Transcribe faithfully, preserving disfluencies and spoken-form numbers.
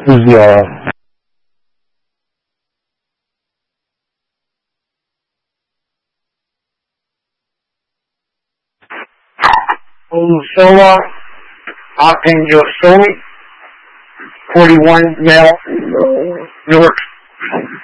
Who's the uh, Solar, Archangel Sony, forty-one Male, Newark.